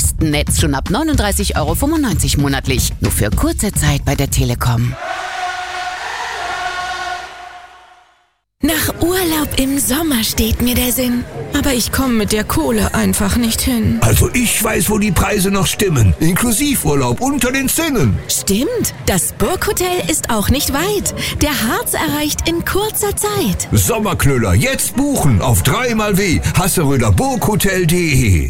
besten Netz schon ab 39,95 € monatlich. Nur für kurze Zeit bei der Telekom. Nach Urlaub im Sommer steht mir der Sinn. Aber ich komme mit der Kohle einfach nicht hin. Also ich weiß, wo die Preise noch stimmen. Inklusivurlaub unter den Zinnen. Stimmt, das Burghotel ist auch nicht weit. Der Harz erreicht in kurzer Zeit. Sommerknüller, jetzt buchen auf 3xw hasseröderburghotel.de.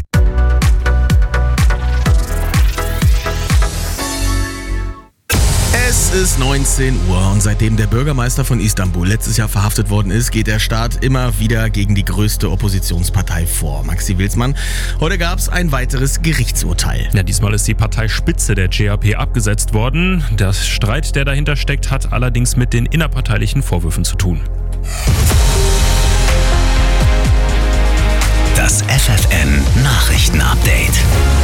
Es ist 19 Uhr und seitdem der Bürgermeister von Istanbul letztes Jahr verhaftet worden ist, geht der Staat immer wieder gegen die größte Oppositionspartei vor. Maxi Wilsmann, heute gab es ein weiteres Gerichtsurteil. Ja, diesmal ist die Parteispitze der GAP abgesetzt worden. Der Streit, der dahinter steckt, hat allerdings mit den innerparteilichen Vorwürfen zu tun. Das FFN Nachrichtenupdate.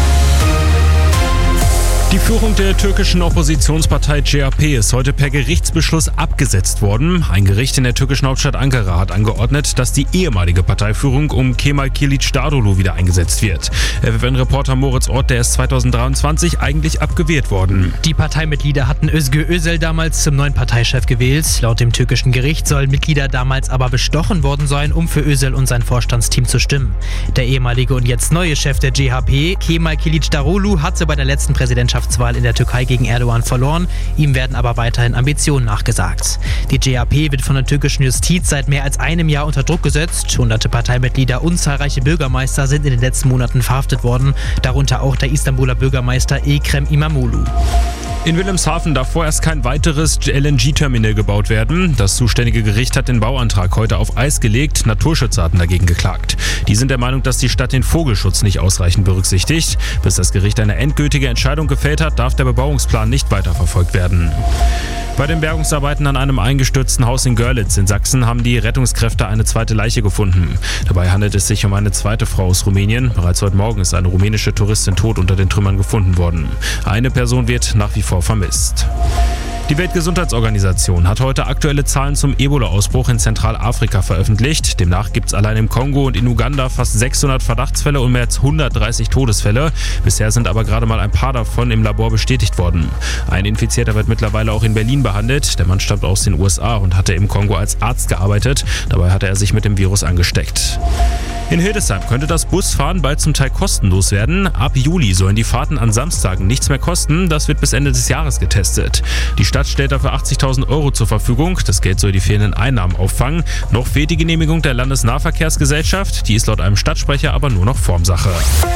Die Führung der türkischen Oppositionspartei CHP ist heute per Gerichtsbeschluss abgesetzt worden. Ein Gericht in der türkischen Hauptstadt Ankara hat angeordnet, dass die ehemalige Parteiführung um Kemal Kılıçdaroğlu wieder eingesetzt wird. FFN-Reporter Moritz Ort, der ist 2023 eigentlich abgewählt worden. Die Parteimitglieder hatten Özgür Özel damals zum neuen Parteichef gewählt. Laut dem türkischen Gericht sollen Mitglieder damals aber bestochen worden sein, um für Özel und sein Vorstandsteam zu stimmen. Der ehemalige und jetzt neue Chef der CHP, Kemal Kılıçdaroğlu, hatte bei der letzten Präsidentschaftswahl in der Türkei gegen Erdogan verloren. Ihm werden aber weiterhin Ambitionen nachgesagt. Die GAP wird von der türkischen Justiz seit mehr als einem Jahr unter Druck gesetzt. Hunderte Parteimitglieder und zahlreiche Bürgermeister sind in den letzten Monaten verhaftet worden, darunter auch der Istanbuler Bürgermeister Ekrem İmamoğlu. In Wilhelmshaven darf vorerst kein weiteres LNG-Terminal gebaut werden. Das zuständige Gericht hat den Bauantrag heute auf Eis gelegt. Naturschützer hatten dagegen geklagt. Die sind der Meinung, dass die Stadt den Vogelschutz nicht ausreichend berücksichtigt. Bis das Gericht eine endgültige Entscheidung gefällt hat, darf der Bebauungsplan nicht weiterverfolgt werden. Bei den Bergungsarbeiten an einem eingestürzten Haus in Görlitz in Sachsen haben die Rettungskräfte eine zweite Leiche gefunden. Dabei handelt es sich um eine zweite Frau aus Rumänien. Bereits heute Morgen ist eine rumänische Touristin tot unter den Trümmern gefunden worden. Eine Person wird nach wie vor vermisst. Die Weltgesundheitsorganisation hat heute aktuelle Zahlen zum Ebola-Ausbruch in Zentralafrika veröffentlicht. Demnach gibt es allein im Kongo und in Uganda fast 600 Verdachtsfälle und mehr als 130 Todesfälle. Bisher sind aber gerade mal ein paar davon im Labor bestätigt worden. Ein Infizierter wird mittlerweile auch in Berlin behandelt. Der Mann stammt aus den USA und hatte im Kongo als Arzt gearbeitet. Dabei hatte er sich mit dem Virus angesteckt. In Hildesheim könnte das Busfahren bald zum Teil kostenlos werden. Ab Juli sollen die Fahrten an Samstagen nichts mehr kosten. Das wird bis Ende des Jahres getestet. Die Stadt stellt dafür 80.000 € zur Verfügung. Das Geld soll die fehlenden Einnahmen auffangen. Noch fehlt die Genehmigung der Landesnahverkehrsgesellschaft. Die ist laut einem Stadtsprecher aber nur noch Formsache.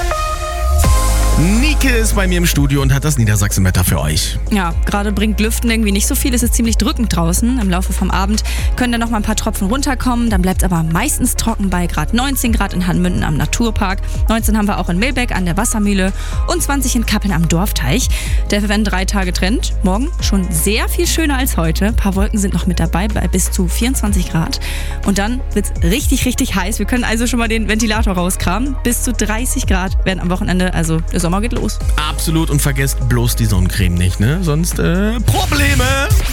Nike ist bei mir im Studio und hat das Niedersachsenwetter für euch. Ja, gerade bringt Lüften irgendwie nicht so viel. Es ist ziemlich drückend draußen. Im Laufe vom Abend können dann noch mal ein paar Tropfen runterkommen. Dann bleibt es aber meistens trocken bei gerade 19 Grad in Hanmünden am Naturpark. 19 haben wir auch in Milbeck an der Wassermühle und 20 in Kappeln am Dorfteich. Der FFN 3 Tage Trend. Morgen schon sehr viel schöner als heute. Ein paar Wolken sind noch mit dabei bei bis zu 24 Grad. Und dann wird es richtig, richtig heiß. Wir können also schon mal den Ventilator rauskramen. Bis zu 30 Grad werden am Wochenende, also der Sommer geht los. Absolut, und vergesst bloß die Sonnencreme nicht, ne? Sonst Probleme!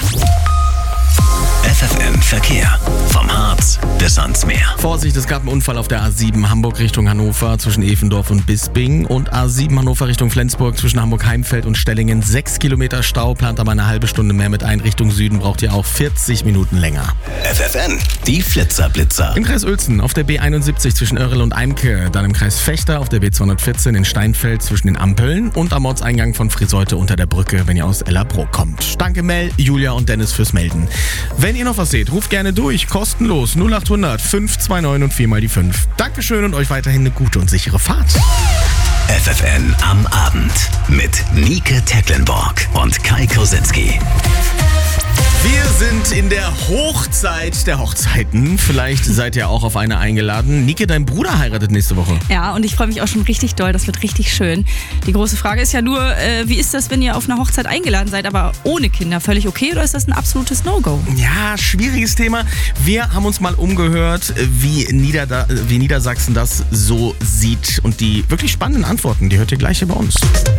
FFN Verkehr. Vom Harz bis ans Meer. Vorsicht, es gab einen Unfall auf der A7 Hamburg Richtung Hannover zwischen Evendorf und Bisping und A7 Hannover Richtung Flensburg zwischen Hamburg-Heimfeld und Stellingen. 6 Kilometer Stau, plant aber eine halbe Stunde mehr mit ein. Richtung Süden braucht ihr auch 40 Minuten länger. FFN, die Flitzer-Blitzer. Im Kreis Uelzen auf der B71 zwischen Oerrl und Eimke, dann im Kreis Fechter auf der B214 in Steinfeld zwischen den Ampeln und am Ortseingang von Friseute unter der Brücke, wenn ihr aus Ellerbruck kommt. Danke Mel, Julia und Dennis fürs Melden. Wenn ihr noch was seht, ruft gerne durch, kostenlos 0800 529 und 4 mal die 5. Dankeschön und euch weiterhin eine gute und sichere Fahrt. FFN am Abend mit Nike Tecklenburg und Kai Kosinski. Wir sind in der Hochzeit der Hochzeiten. Vielleicht seid ihr auch auf eine eingeladen. Nike, dein Bruder heiratet nächste Woche. Ja, und ich freue mich auch schon richtig doll. Das wird richtig schön. Die große Frage ist ja nur, wie ist das, wenn ihr auf einer Hochzeit eingeladen seid, aber ohne Kinder? Völlig okay oder ist das ein absolutes No-Go? Ja, schwieriges Thema. Wir haben uns mal umgehört, wie Niedersachsen das so sieht. Und die wirklich spannenden Antworten, die hört ihr gleich hier bei uns.